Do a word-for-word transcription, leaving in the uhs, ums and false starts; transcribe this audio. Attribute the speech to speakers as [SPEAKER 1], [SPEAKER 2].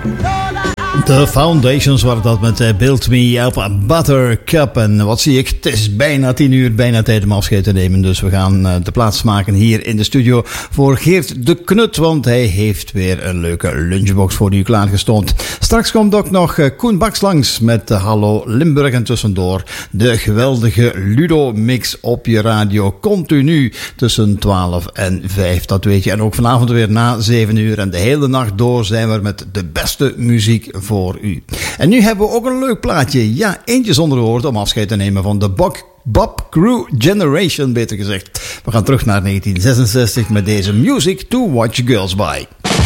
[SPEAKER 1] The Foundations waren dat met Build Me Up a Buttercup. En wat zie ik? Het is bijna tien uur, bijna tijd om afscheid te nemen. Dus we gaan de plaats maken hier in de studio voor Geert de Knut. Want hij heeft weer een leuke lunchbox voor u klaargestoomd. Straks komt ook nog Koen Baks langs met Hallo Limburg. En tussendoor de geweldige Ludo-mix op je radio. Continu tussen twaalf en vijf, dat weet je. En ook vanavond weer na zeven uur. En de hele nacht door zijn we met de beste muziek voor u. En nu hebben we ook een leuk plaatje. Ja, eentje zonder woorden om afscheid te nemen van de Bob, Bob Crew Generation, beter gezegd. We gaan terug naar negentien zesenzestig met deze Music to Watch Girls By.